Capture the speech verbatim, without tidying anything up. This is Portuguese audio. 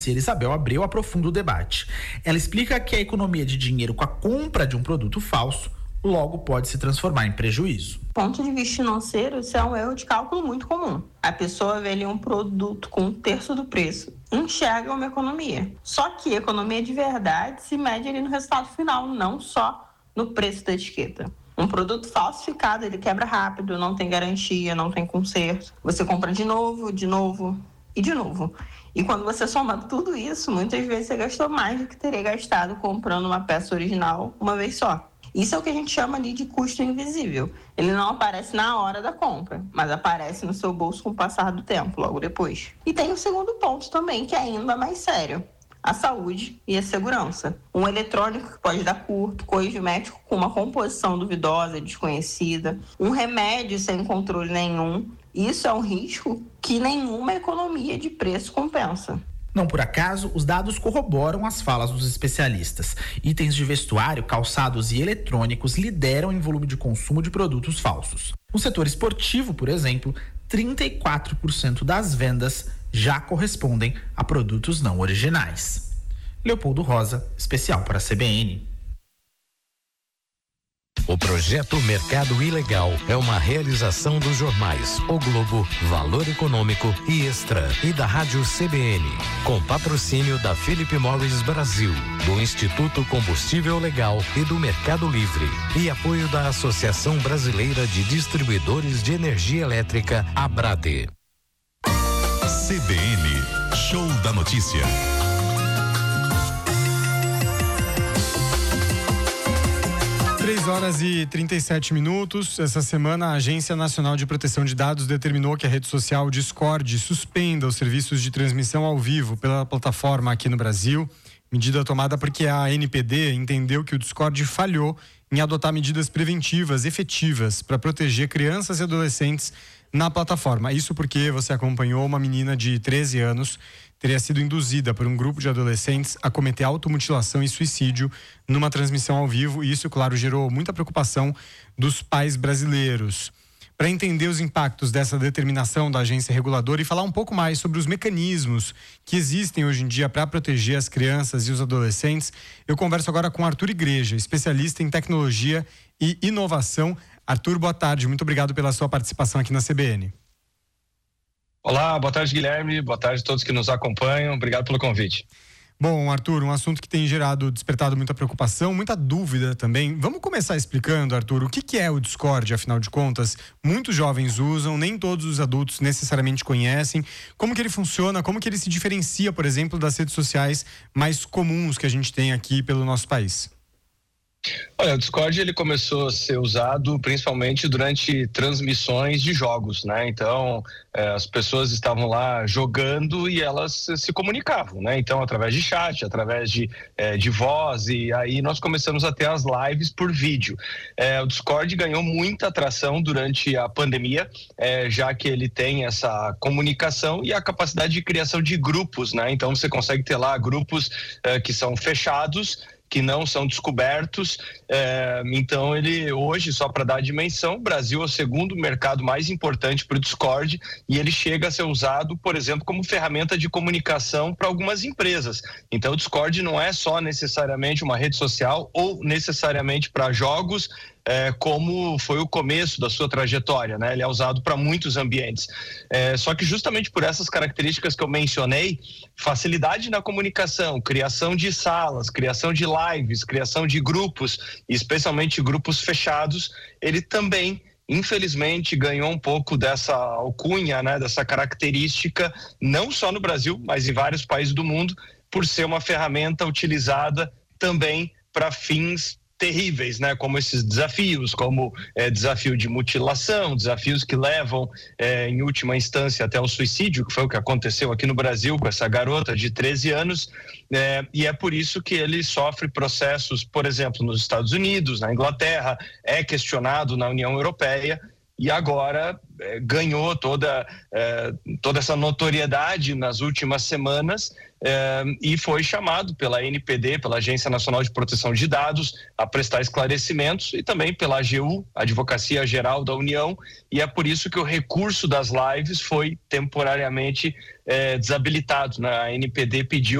Isabel Abreu aprofunda o debate. Ela explica que a economia de dinheiro com a compra de um produto falso logo pode se transformar em prejuízo. Do ponto de vista financeiro, isso é um erro de cálculo muito comum. A pessoa vê ali um produto com um terço do preço, enxerga uma economia. Só que a economia de verdade se mede ali no resultado final, não só no preço da etiqueta. Um produto falsificado, ele quebra rápido, não tem garantia, não tem conserto. Você compra de novo, de novo e de novo. E quando você soma tudo isso, muitas vezes você gastou mais do que teria gastado comprando uma peça original uma vez só. Isso é o que a gente chama ali de custo invisível. Ele não aparece na hora da compra, mas aparece no seu bolso com o passar do tempo, logo depois. E tem o segundo ponto também, que é ainda mais sério: a saúde e a segurança. Um eletrônico que pode dar curto, cosmético com uma composição duvidosa, desconhecida, um remédio sem controle nenhum. Isso é um risco que nenhuma economia de preço compensa. Não por acaso, os dados corroboram as falas dos especialistas. Itens de vestuário, calçados e eletrônicos lideram em volume de consumo de produtos falsos. No setor esportivo, por exemplo, trinta e quatro por cento das vendas já correspondem a produtos não originais. Leopoldo Rosa, especial para a C B N. O projeto Mercado Ilegal é uma realização dos jornais O Globo, Valor Econômico e Extra e da Rádio C B N, com patrocínio da Philip Morris Brasil, do Instituto Combustível Legal e do Mercado Livre e apoio da Associação Brasileira de Distribuidores de Energia Elétrica, ABRADE. C B N, Show da Notícia. três horas e trinta e sete minutos. Essa semana, a Agência Nacional de Proteção de Dados determinou que a rede social Discord suspenda os serviços de transmissão ao vivo pela plataforma aqui no Brasil. Medida tomada porque a N P D entendeu que o Discord falhou em adotar medidas preventivas efetivas para proteger crianças e adolescentes na plataforma. Isso porque você acompanhou uma menina de treze anos teria sido induzida por um grupo de adolescentes a cometer automutilação e suicídio numa transmissão ao vivo, e isso, claro, gerou muita preocupação dos pais brasileiros. Para entender os impactos dessa determinação da agência reguladora e falar um pouco mais sobre os mecanismos que existem hoje em dia para proteger as crianças e os adolescentes, eu converso agora com Arthur Igreja, especialista em tecnologia e inovação. Arthur, boa tarde, muito obrigado pela sua participação aqui na C B N. Olá, boa tarde, Guilherme, boa tarde a todos que nos acompanham, obrigado pelo convite. Bom, Arthur, um assunto que tem gerado, despertado muita preocupação, muita dúvida também. Vamos começar explicando, Arthur, o que que é o Discord, afinal de contas? Muitos jovens usam, nem todos os adultos necessariamente conhecem. Como que ele funciona, como que ele se diferencia, por exemplo, das redes sociais mais comuns que a gente tem aqui pelo nosso país? Olha, o Discord ele começou a ser usado principalmente durante transmissões de jogos, né? Então, eh, as pessoas estavam lá jogando e elas se comunicavam, né? Então, através de chat, através de, eh, de voz, e aí nós começamos a ter as lives por vídeo. Eh, o Discord ganhou muita atração durante a pandemia, eh, já que ele tem essa comunicação e a capacidade de criação de grupos, né? Então, você consegue ter lá grupos eh, que são fechados, que não são descobertos, é, então ele hoje, só para dar a dimensão, o Brasil é o segundo mercado mais importante para o Discord e ele chega a ser usado, por exemplo, como ferramenta de comunicação para algumas empresas. Então o Discord não é só necessariamente uma rede social ou necessariamente para jogos, É, como foi o começo da sua trajetória, né? Ele é usado para muitos ambientes. É, só que justamente por essas características que eu mencionei, facilidade na comunicação, criação de salas, criação de lives, criação de grupos, especialmente grupos fechados, ele também infelizmente ganhou um pouco dessa alcunha, né? Dessa característica, não só no Brasil, mas em vários países do mundo, por ser uma ferramenta utilizada também para fins terríveis, né? Como esses desafios, como é, desafio de mutilação, desafios que levam é, em última instância até o suicídio, que foi o que aconteceu aqui no Brasil com essa garota de treze anos, é, e é por isso que ele sofre processos, por exemplo, nos Estados Unidos, na Inglaterra, é questionado na União Europeia, e agora eh, ganhou toda, eh, toda essa notoriedade nas últimas semanas eh, e foi chamado pela N P D, pela Agência Nacional de Proteção de Dados, a prestar esclarecimentos, e também pela A G U, Advocacia Geral da União, e é por isso que o recurso das lives foi temporariamente eh, desabilitado, né? A N P D pediu